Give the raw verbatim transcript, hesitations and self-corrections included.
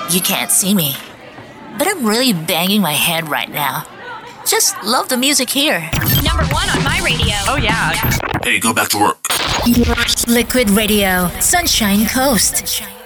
You can't see me, but I'm really banging my head right now. Just love the music here. Number one on my radio. Oh, yeah. Hey, go back to work. Liquid Radio, Sunshine Coast.